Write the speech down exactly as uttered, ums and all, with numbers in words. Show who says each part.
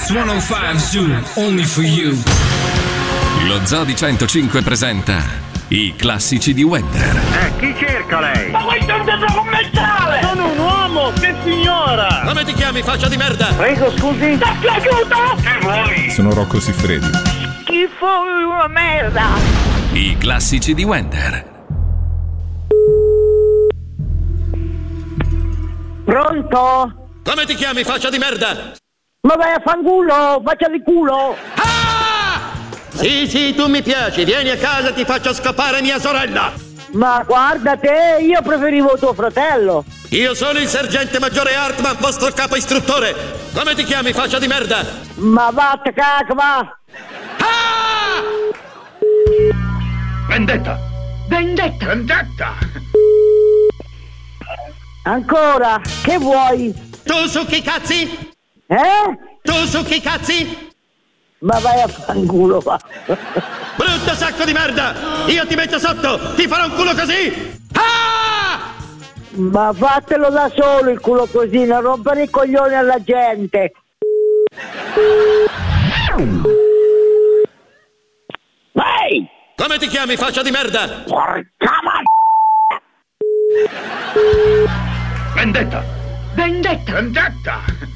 Speaker 1: Dance centocinque Zoo, only for you.
Speaker 2: Lo Zoo di centocinque presenta i classici di Wender.
Speaker 3: Eh, chi cerca lei?
Speaker 4: Ma questo è un centro commerciale!
Speaker 3: Sono un uomo, che signora!
Speaker 5: Come ti chiami, faccia di merda?
Speaker 3: Prego, scusi.
Speaker 4: Datti aiuto!
Speaker 3: Che vuoi?
Speaker 6: Sono Rocco Siffredi.
Speaker 4: Schifo, una merda!
Speaker 2: I classici di Wender.
Speaker 4: Pronto?
Speaker 5: Come ti chiami, faccia di merda?
Speaker 4: Ma vai a fanculo, faccia di culo!
Speaker 5: Ah! Sì, sì, tu mi piaci, vieni a casa e ti faccio scappare mia sorella!
Speaker 4: Ma guarda te, io preferivo tuo fratello!
Speaker 5: Io sono il sergente maggiore Hartman, vostro capo istruttore! Come ti chiami, faccia di merda?
Speaker 4: Ma vatte cacca, va!
Speaker 5: Ah!
Speaker 3: Vendetta!
Speaker 4: Vendetta!
Speaker 3: Vendetta!
Speaker 4: Ancora, che vuoi?
Speaker 5: Tu su chi cazzi?
Speaker 4: Eh?
Speaker 5: Tu su chi cazzi?
Speaker 4: Ma vai a fanculo, va!
Speaker 5: Brutto sacco di merda! Io ti metto sotto! Ti farò un culo così! Ah!
Speaker 4: Ma fatelo da solo il culo così, non rompere i coglioni alla gente! Ehi!
Speaker 5: Come ti chiami, faccia di merda?
Speaker 4: Porca ma...
Speaker 3: Vendetta!
Speaker 4: Vendetta!
Speaker 3: Vendetta!